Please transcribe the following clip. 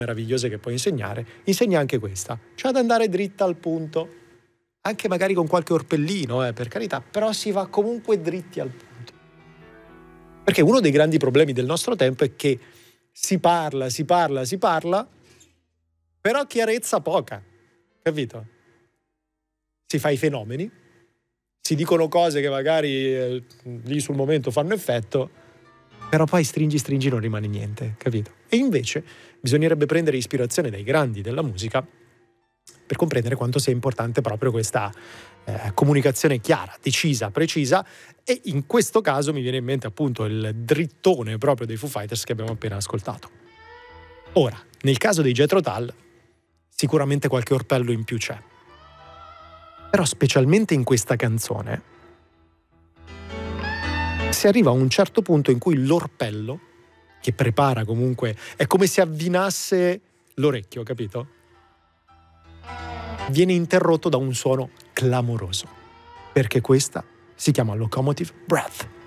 meravigliose che può insegnare, insegna anche questa, cioè ad andare dritta al punto, anche magari con qualche orpellino, per carità, però si va comunque dritti al punto. Perché uno dei grandi problemi del nostro tempo è che si parla, però chiarezza poca, capito? Si fa i fenomeni, si dicono cose che magari lì sul momento fanno effetto, però poi stringi non rimane niente, capito? E invece bisognerebbe prendere ispirazione dai grandi della musica per comprendere quanto sia importante proprio questa comunicazione chiara, decisa, precisa, e in questo caso mi viene in mente appunto il drittone proprio dei Foo Fighters che abbiamo appena ascoltato. Ora, nel caso dei Jethro Tull, sicuramente qualche orpello in più c'è. Però specialmente in questa canzone si arriva a un certo punto in cui l'orpello, che prepara comunque, è come se avvinasse l'orecchio, capito? Viene interrotto da un suono clamoroso, perché questa si chiama Locomotive Breath.